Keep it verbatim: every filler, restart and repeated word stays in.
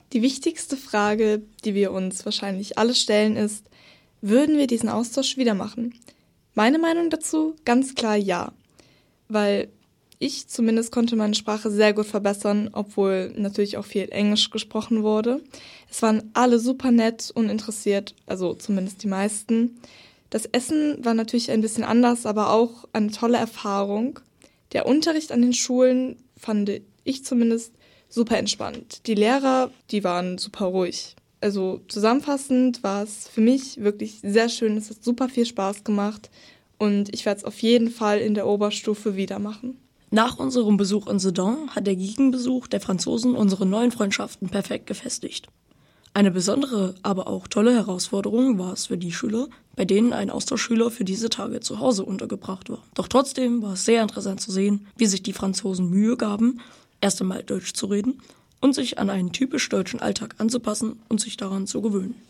Die wichtigste Frage, die wir uns wahrscheinlich alle stellen, ist, würden wir diesen Austausch wieder machen? Meine Meinung dazu? Ganz klar ja. Weil ich zumindest konnte meine Sprache sehr gut verbessern, obwohl natürlich auch viel Englisch gesprochen wurde. Es waren alle super nett und interessiert, also zumindest die meisten. Das Essen war natürlich ein bisschen anders, aber auch eine tolle Erfahrung. Der Unterricht an den Schulen fand ich zumindest super entspannt. Die Lehrer, die waren super ruhig. Also zusammenfassend war es für mich wirklich sehr schön. Es hat super viel Spaß gemacht und ich werde es auf jeden Fall in der Oberstufe wieder machen. Nach unserem Besuch in Sedan hat der Gegenbesuch der Franzosen unsere neuen Freundschaften perfekt gefestigt. Eine besondere, aber auch tolle Herausforderung war es für die Schüler, bei denen ein Austauschschüler für diese Tage zu Hause untergebracht war. Doch trotzdem war es sehr interessant zu sehen, wie sich die Franzosen Mühe gaben, erst einmal Deutsch zu reden und sich an einen typisch deutschen Alltag anzupassen und sich daran zu gewöhnen.